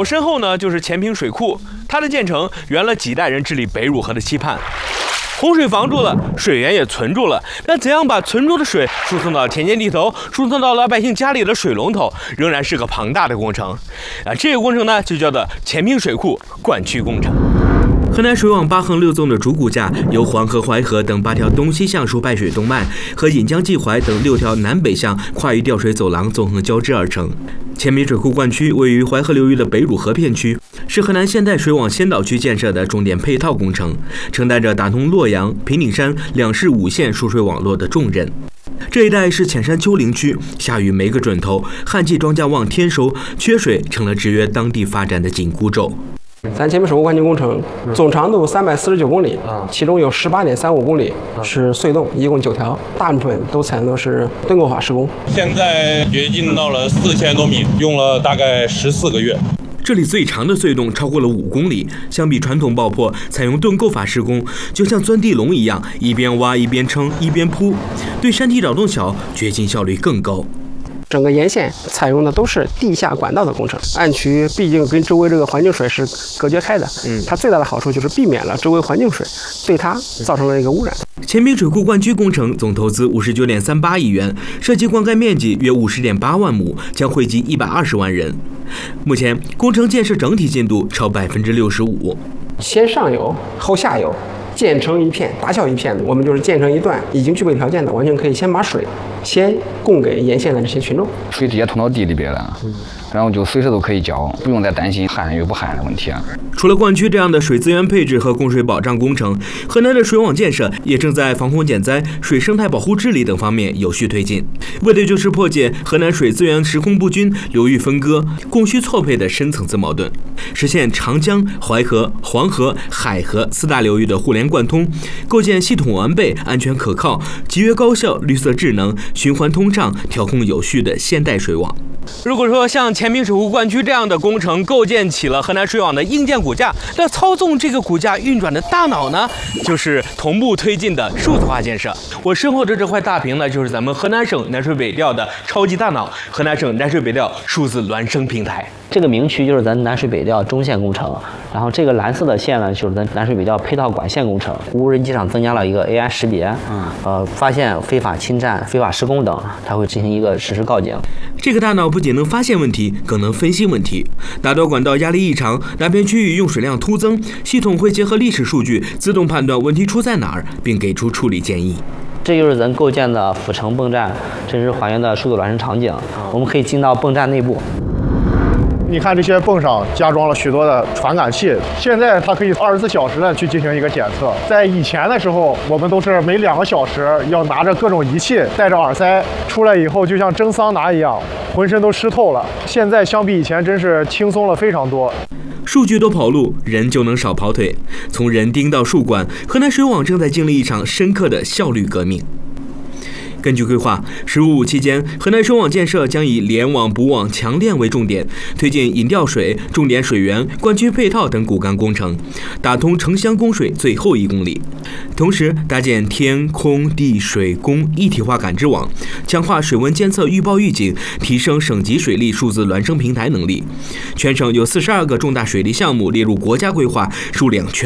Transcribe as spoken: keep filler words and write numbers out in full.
我身后呢就是前坪水库，它的建成圆了几代人治理北汝河的期盼。洪水防住了，水源也存住了，但怎样把存住的水输送到田间地头，输送到老百姓家里的水龙头，仍然是个庞大的工程。啊，这个工程呢就叫做前坪水库灌区工程。河南水网八横六纵的主骨架由黄河、淮河等八条东西向输派水动脉和引江济淮等六条南北向跨域调水走廊纵横交织而成。前坪水库灌区位于淮河流域的北汝河片区，是河南现代水网先导区建设的重点配套工程，承担着打通洛阳、平顶山两市五县输水网络的重任。这一带是浅山丘陵区，下雨没个准头，旱季庄稼旺天收，缺水成了制约当地发展的紧箍咒。 咱前面水库灌区工程总长度三百四十九公里，其中有十八点三五公里是隧洞，一共九条，大部分都采用的是盾构法施工。 现在掘进到了四千多米，用了大概十四个月。 这里最长的隧洞超过了五公里，相比传统爆破采用盾构法施工，就像钻地笼一样，一边挖一边撑一边铺，对山体扰动小，掘进效率更高。 整个沿线采用的都是地下管道的工程，暗渠毕竟跟周围这个环境水是隔绝开的，嗯，它最大的好处就是避免了周围环境水对它造成了一个污染。 前坪水库灌区工程总投资五十九点三八亿元，涉及灌溉面积约五十点八万亩，将惠及一百二十万人。目前工程建设整体进度超百分之六十五， 先上游后下游。建成一片，打小一片，我们就是建成一段已经具备条件的，完全可以先把水先供给沿线的这些群众， 水直接通到地里边了，嗯，然后就随时都可以浇，不用再担心旱与不旱的问题啊。 除了灌区这样的水资源配置和供水保障工程，河南的水网建设也正在防洪减灾、水生态保护治理等方面有序推进，为的就是破解河南水资源时空不均、流域分割、供需错配的深层次矛盾，实现长江、淮河、黄河、海河四大流域的互联贯通，构建系统完备、安全可靠、集约高效、绿色智能、循环通畅、调控有序的现代水网。如果说像前坪水库灌区这样的工程构建起了河南水网的硬件骨架，那操纵这个骨架运转的大脑呢，就是同步推进的数字化建设。我身后的这块大屏呢，就是咱们河南省南水北调的超级大脑——河南省南水北调数字孪生平台。 这个明区就是咱南水北调中线工程，然后这个蓝色的线呢，就是咱南水北调配套管线工程。无人机上增加了一个 A I 识别，嗯，呃，发现非法侵占、非法施工等，它会进行一个实时告警。 这个大脑不仅能发现问题，更能分析问题。打到管道压力异常，哪片区域用水量突增，系统会结合历史数据，自动判断问题出在哪儿，并给出处理建议。 这就是咱构建的阜成泵站真实还原的数字孪生场景。我们可以进到泵站内部。 你看这些泵上加装了许多的传感器，现在它可以二十四小时的去进行一个检测。在以前的时候，我们都是每两个小时要拿着各种仪器，戴着耳塞出来以后，就像蒸桑拿一样，浑身都湿透了。现在相比以前真是轻松了非常多。 数据多跑路，人就能少跑腿。从人丁到树管，河南水网正在经历一场深刻的效率革命。根据规划，“十五五”期间，河南水网建设将以联网、补网、强链为重点，推进引调水、重点水源、灌区配套等骨干工程，打通城乡供水最后一公里。同时，搭建天空地水供一体化感知网，强化水文监测预报预警，提升省级水利数字孪生平台能力。全省有四十二个重大水利项目列入国家规划，数量全